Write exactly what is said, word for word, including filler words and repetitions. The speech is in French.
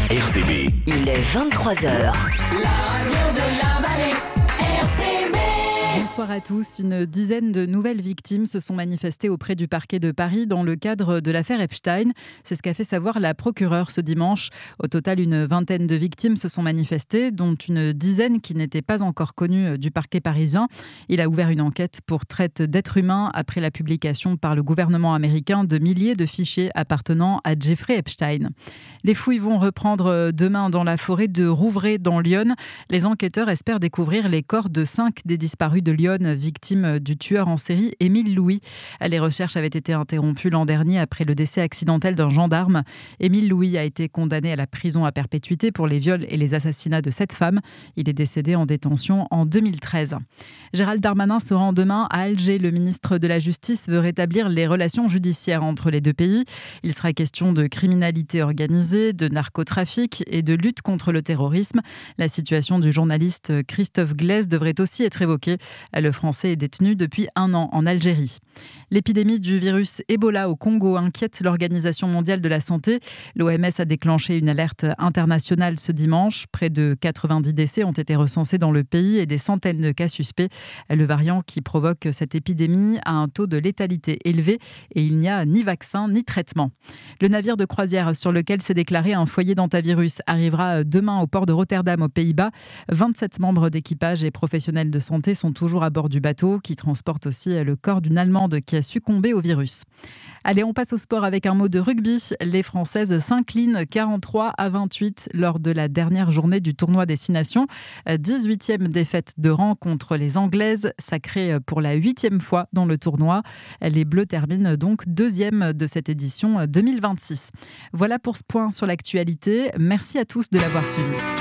R C B. Il est vingt-trois heures. La radio de la vallée, R C B. Bonsoir à tous. Une dizaine de nouvelles victimes se sont manifestées auprès du parquet de Paris dans le cadre de l'affaire Epstein. C'est ce qu'a fait savoir la procureure ce dimanche. Au total, une vingtaine de victimes se sont manifestées, dont une dizaine qui n'étaient pas encore connues du parquet parisien. Il a ouvert une enquête pour traite d'êtres humains après la publication par le gouvernement américain de milliers de fichiers appartenant à Jeffrey Epstein. Les fouilles vont reprendre demain dans la forêt de Rouvray dans l'Yonne. Les enquêteurs espèrent découvrir les corps de cinq des disparus de Lyon, victime du tueur en série Émile Louis. Les recherches avaient été interrompues l'an dernier après le décès accidentel d'un gendarme. Émile Louis a été condamné à la prison à perpétuité pour les viols et les assassinats de sept femmes. Il est décédé en détention en deux mille treize. Gérald Darmanin se rend demain à Alger. Le ministre de la Justice veut rétablir les relations judiciaires entre les deux pays. Il sera question de criminalité organisée, de narcotrafic et de lutte contre le terrorisme. La situation du journaliste Christophe Glaise devrait aussi être évoquée. Le Français est détenu depuis un an en Algérie. L'épidémie du virus Ebola au Congo inquiète l'Organisation mondiale de la santé. L'O M S a déclenché une alerte internationale ce dimanche. Près de quatre-vingt-dix décès ont été recensés dans le pays et des centaines de cas suspects. Le variant qui provoque cette épidémie a un taux de létalité élevé et il n'y a ni vaccin ni traitement. Le navire de croisière sur lequel s'est déclaré un foyer d'hantavirus arrivera demain au port de Rotterdam aux Pays-Bas. vingt-sept membres d'équipage et professionnels de santé sont toujours à bord du bateau qui transporte aussi le corps d'une Allemande qui a succombé au virus. Allez, on passe au sport avec un mot de rugby. Les Françaises s'inclinent quarante-trois à vingt-huit lors de la dernière journée du tournoi des Six Nations. dix-huitième défaite de rang contre les Anglaises, sacrée pour la huitième fois dans le tournoi. Les Bleus terminent donc deuxième de cette édition deux mille vingt-six. Voilà pour ce point sur l'actualité. Merci à tous de l'avoir suivi.